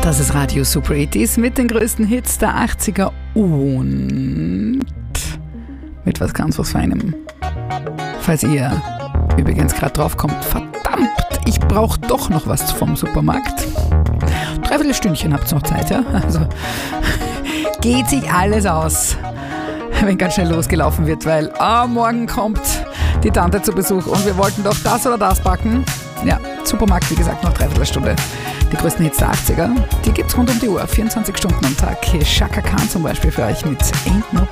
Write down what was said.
Das ist Radio Super 80s mit den größten Hits der 80er und mit was ganz was Feinem. Falls ihr übrigens gerade drauf kommt, verdammt, ich brauche doch noch was vom Supermarkt. 3/4 Stündchen habt ihr noch Zeit, ja? Also geht sich alles aus, wenn ganz schnell losgelaufen wird, weil morgen kommt die Tante zu Besuch und wir wollten doch das oder das backen. Ja, Supermarkt, wie gesagt, noch 3/4 Stunde. Die größten Hits der 80er, die gibt's rund um die Uhr, 24 Stunden am Tag. Chaka Khan zum Beispiel für euch mit Ain't No